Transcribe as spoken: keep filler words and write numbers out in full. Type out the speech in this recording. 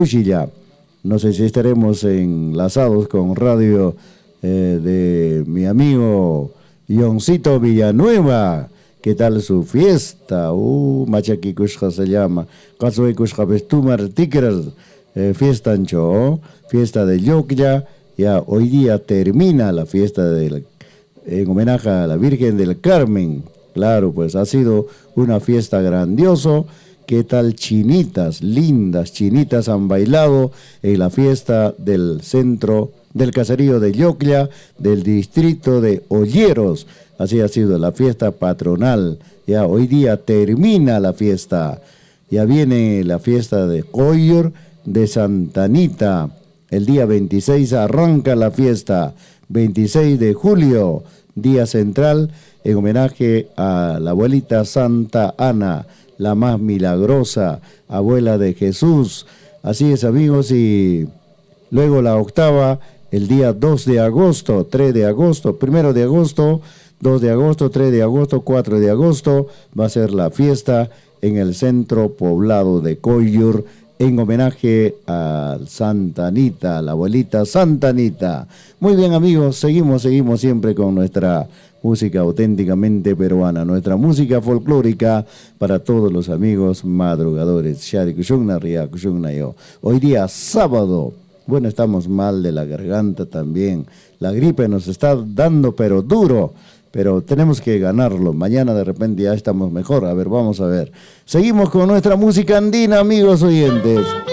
Ya. No sé si estaremos enlazados con radio eh, de mi amigo Ioncito Villanueva. ¿Qué tal su fiesta? Uh, Machaki Kushka se llama. Kasui Kushka Bestumar Tikras. Eh, fiesta ancho, fiesta de Yokya. Ya hoy día termina la fiesta del, en homenaje a la Virgen del Carmen. Claro, pues ha sido una fiesta grandiosa. ¿Qué tal chinitas, lindas chinitas han bailado en la fiesta del centro del caserío de Yoclla, del distrito de Olleros? Así ha sido la fiesta patronal. Ya hoy día termina la fiesta. Ya viene la fiesta de Coyor de Santa Anita. El día veintiséis arranca la fiesta. veintiséis de julio, día central, en homenaje a la abuelita Santa Ana, la más milagrosa, abuela de Jesús. Así es, amigos, y luego la octava, el día dos de agosto, tres de agosto, primero de agosto, dos de agosto, tres de agosto, cuatro de agosto, va a ser la fiesta en el centro poblado de Coyur, en homenaje a Santa Anita, a la abuelita Santa Anita. Muy bien, amigos, seguimos, seguimos siempre con nuestra música auténticamente peruana, nuestra música folclórica para todos los amigos madrugadores. Shari Kushungna, Ria Kushungna yo. Hoy día sábado, bueno, estamos mal de la garganta también. La gripe nos está dando pero duro, pero tenemos que ganarlo. Mañana de repente ya estamos mejor. A ver, vamos a ver. Seguimos con nuestra música andina, amigos oyentes.